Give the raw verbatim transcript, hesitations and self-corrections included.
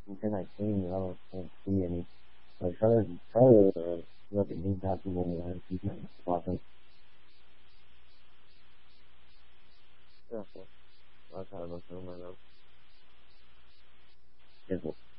你现在可以然后嗯今年呃它的它的那点定它进攻的还是基本发生， 对啊，对啊，然后才能慢慢的。 结果